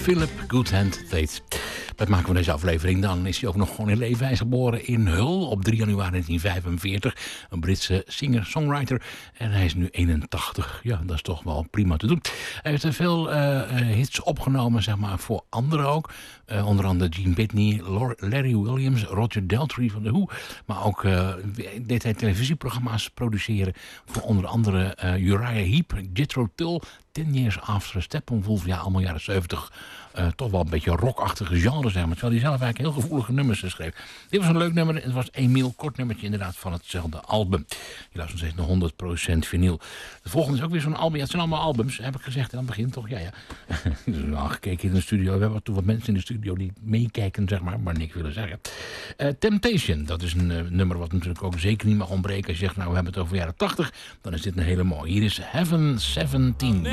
Philip Goodhand Tate. Dat maken we deze aflevering. Dan is hij ook nog gewoon in leven. Hij is geboren in Hull op 3 januari 1945. Een Britse singer-songwriter. En hij is nu 81. Ja, dat is toch wel prima te doen. Hij heeft veel hits opgenomen, zeg maar, voor anderen ook. Onder andere Gene Pitney, Larry Williams, Roger Daltrey van The Who. Maar ook deed hij televisieprogramma's produceren voor onder andere Uriah Heep, Jethro Tull, 10 Years After Steppenwolf. Ja, allemaal jaren 70. Toch wel een beetje rockachtige genre, zeg maar. Terwijl hij zelf eigenlijk heel gevoelige nummers schreef. Dit was een leuk nummer. Het was Emiel, kort nummertje inderdaad van hetzelfde album. Je luistert nog steeds naar 100% vinyl. De volgende is ook weer zo'n album. Ja, het zijn allemaal albums, heb ik gezegd aan het begin, toch? Ja. Dus we hebben gekeken in de studio. We hebben toen wat mensen in de studio die meekijken, zeg maar niks willen zeggen. Temptation, dat is een nummer wat natuurlijk ook zeker niet mag ontbreken. Als je zegt, nou, we hebben het over jaren 80, dan is dit een hele mooie. Hier is Heaven 17.